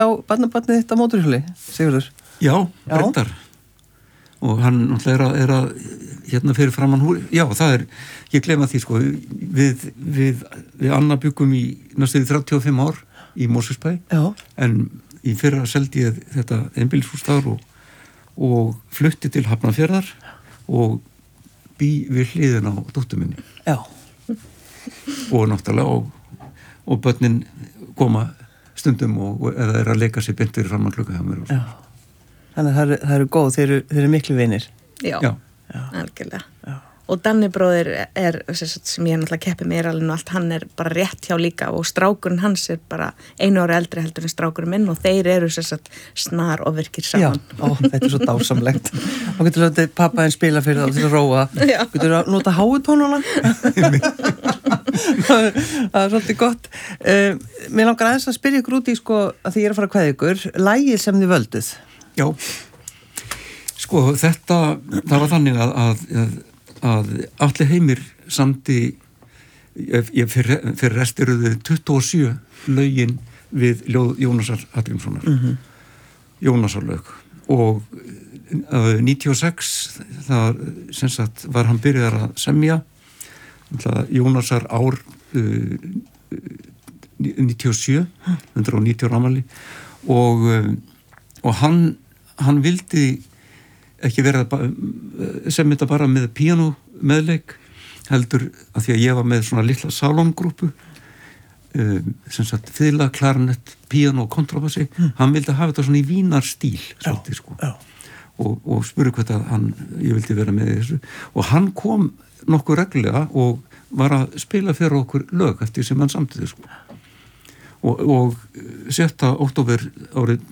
á barnabarnið þitt á mótorhjóli, Sigurður? Já, reyndar. Og hann náttúrulega er að hérna fyrir framan húri. Já, það er, ég gleyma því sko, við Anna byggum í næstuði 35 ár í Mosfellsbæ. Já. En í fyrra seldi ég þetta einbýlishús þar og flutti til Hafnarfjarðar og bý við hliðina á dóttur minni. Já. Og náttúrulega og börnin koma stundum eða er að leika sér beint fyrir framan klukka hjá mér. Já. Þannig að það eru góð, þeir eru miklu vinir. Já. Algjörlega. Já. Og Danni bróðir sem ég náttúrulega keppi með alveg og allt, hann er bara rétt hjá líka og strákurinn hans er bara 1 ára eldri heldur en strákurinn minn og þeir eru snar og virkir saman. Já, þetta er svo dásamlegt. Og getur þú að pappaðinn spila fyrir það til að róa. Já. Getur þú að nota háutónuna? Það er svolítið gott. Mér langar aðeins að spyrja ykkur út í að því ég er að fara að kveðja ykkur, lagið sem þið völduð. Já, sko það var þannig að Atli Heimir samdi, fyrir rest eru þau 27 lögin við ljóð Jónasar Hallgrímssonar, Jónasarlög og 96 það sem sagt var hann byrjaðar að semja Jónasar ár 97 190 ára afmæli og hann vildi ekki vera sem þetta bara með píanó meðleik heldur að því að ég var með svona litla salongrúpu sem sagt fiðla, klarinett, píanó og kontrabassi, hann vildi hafa þetta svona í vínarstíl svolítið sko og spurði hvað ég vildi vera með þessu og hann kom nokkuð reglulega og var að spila fyrir okkur lög eftir sem hann samtiði sko og 7. október árið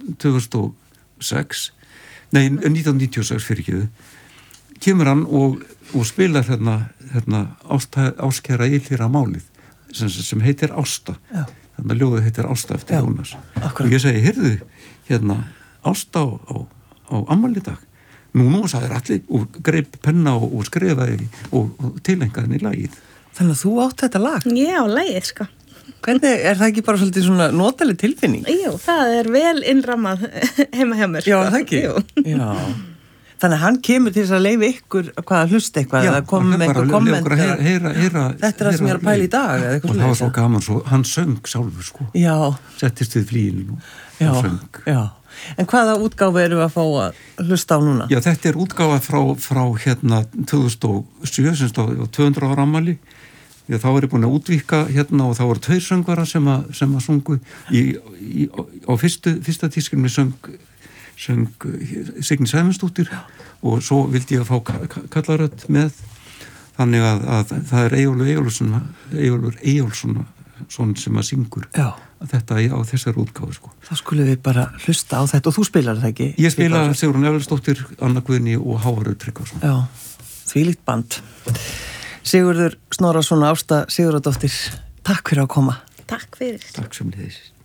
1996 fyrir ekki kemur hann og spilar hérna Áskæra Ylhýra málið sem heitir Ásta. Þannig að ljóðið heitir Ásta eftir Jónas. Og ég segi, heyrðu, hérna Ásta á afmæli í dag. Nú sagði allir og greip penna og skrifaði og tilengaði henni í lagið. Þannig að þú átt þetta lag? Já, lagið sko. Hvernig, er það ekki bara svolítið svona notaleg tilfinning? Jú, það er vel innrammað heima hjá mér. Já, það ekki? Já. Þannig að hann kemur til þess að leyfa ykkur að hlusta eitthvað eða koma með eitthvað komment. Heyra, þetta er það sem ég er að pæla í dag. Og það var svo gaman, hann söng sjálfur sko. Já. Settist við flílinn og söng. Já. En hvaða útgáfu eru að fá að hlusta á núna? Já, þetta er útgáfa frá hérna 2007, semst á 200 ára afmæli. Þá er ég búin að útvíkka hérna og þá voru 2 söngvara sem að sungu á fyrsta tískinni söng Signý Sæmundsdóttir og svo vildi ég að fá kallarödd með þannig að það er Eyjólfur Eyjólfsson sem að syngur þetta á þessar útgáfu sko. Þá skulum við bara hlusta á þetta og þú spilar það ekki? Ég spila Sigrún Evaldsdóttir, Anna Guðni og Hávarður Tryggvason. Já, þvílíkt band. Sigurður Snorrason, Ásta Sigurðardóttir, takk fyrir að koma. Takk fyrir. Takk sem leiðis.